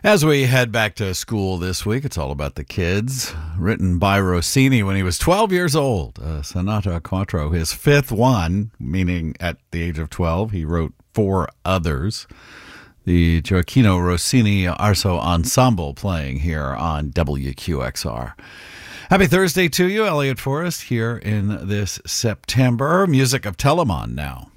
As we head back to school this week, it's all about the kids. Written by Rossini when he was 12 years old. Sonata Quattro, his fifth one, meaning at the age of 12, he wrote four others. The Gioacchino Rossini Arso Ensemble playing here on WQXR. Happy Thursday to you, Elliot Forrest, here in this September. Music of Telemann now.